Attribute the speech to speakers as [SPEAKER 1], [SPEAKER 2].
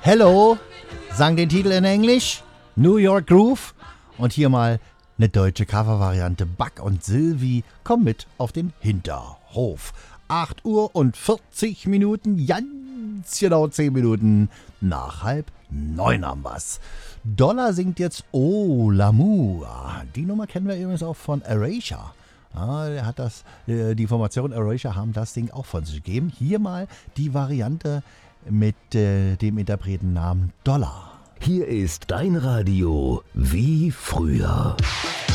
[SPEAKER 1] Hello, sang den Titel in Englisch, New York Groove. Und hier mal eine deutsche Covervariante. Buck und Sylvie, komm mit auf den Hinterhof. 8 Uhr und 40 Minuten, ganz genau 10 Minuten nach 8:30 haben wir's. Dollar singt jetzt Oh L'amour. Die Nummer kennen wir übrigens auch von Erasure. Der hat die Formation Erasure haben das Ding auch von sich gegeben. Hier mal die Variante mit dem Interpretennamen Dollar.
[SPEAKER 2] Hier ist dein Radio wie früher.